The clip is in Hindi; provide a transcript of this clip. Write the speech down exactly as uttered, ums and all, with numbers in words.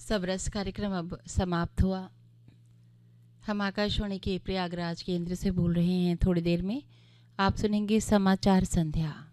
सब रस कार्यक्रम अब समाप्त हुआ। हम आकाशवाणी के प्रयागराज केंद्र से बोल रहे हैं। थोड़ी देर में आप सुनेंगे समाचार संध्या।